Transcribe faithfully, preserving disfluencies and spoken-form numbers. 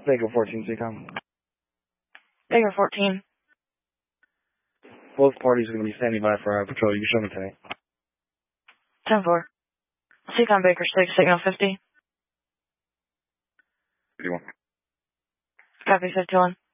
Baker fourteen, C COM. Baker fourteen. Both parties are going to be standing by for our patrol. You can show me tonight. ten four. C COM Baker six, signal fifty. fifty-one. Copy fifty-one.